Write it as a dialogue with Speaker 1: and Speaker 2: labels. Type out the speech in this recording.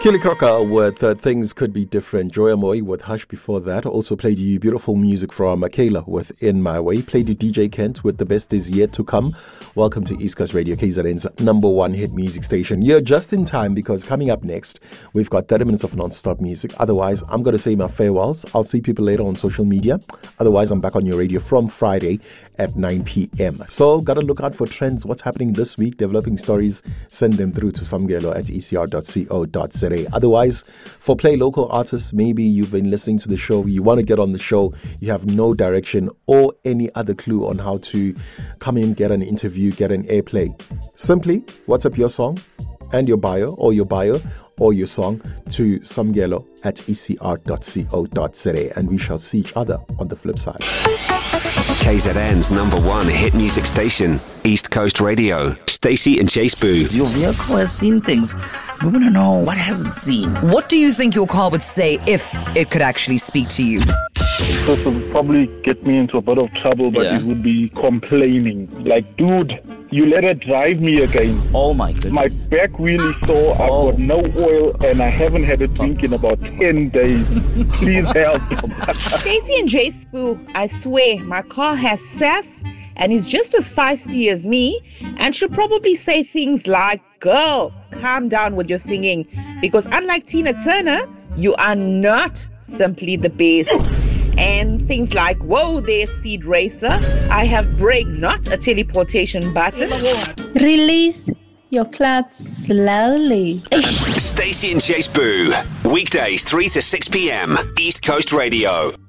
Speaker 1: Kelly Crocker with Things Could Be Different. Joy Amoy with Hush before that. Also played you beautiful music from Michaela with In My Way. Played you DJ Kent with The Best Is Yet To Come. Welcome to East Coast Radio, KZN's #1 hit music station. You're just in time because coming up next, we've got 30 minutes of non-stop music. Otherwise, I'm going to say my farewells. I'll see people later on social media. Otherwise, I'm back on your radio from Friday at 9 p.m. So, got to look out for trends. What's happening this week? Developing stories. Send them through to samgelo@ecr.co.za. Otherwise, for Play Local artists, maybe you've been listening to the show, you want to get on the show, you have no direction or any other clue on how to come in, get an interview, get an airplay. Simply WhatsApp your song and your bio or your song to samgelo@ecr.co.za, and we shall see each other on the flip side.
Speaker 2: KZN's #1 hit music station, East Coast Radio. Stacey and Chase Boo.
Speaker 3: Your vehicle has seen things. We want to know what hasn't seen.
Speaker 4: What do you think your car would say if it could actually speak to you?
Speaker 5: This would probably get me into a bit of trouble, but it would be complaining. Like, dude, you let her drive me again.
Speaker 3: Oh my goodness.
Speaker 5: My back wheel is sore, I've got no oil, and I haven't had a drink in about 10 days. Please help.
Speaker 6: Stacey and Jay Spoo, I swear, my car has sass and is just as feisty as me, and she'll probably say things like, girl, calm down with your singing, because unlike Tina Turner, you are not simply the best. And things like, whoa there, speed racer, I have brake, not a teleportation button.
Speaker 7: Release your clutch slowly.
Speaker 2: Stacey and Chase Boo. Weekdays 3 to 6 p.m. East Coast Radio.